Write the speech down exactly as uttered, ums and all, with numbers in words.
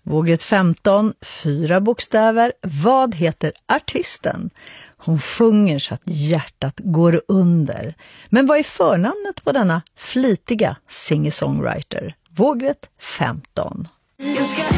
Vågrätt femton, fyra bokstäver. Vad heter artisten? Hon sjunger så att hjärtat går under. Men vad är förnamnet på denna flitiga singer-songwriter? Vågrätt femton. Jag ska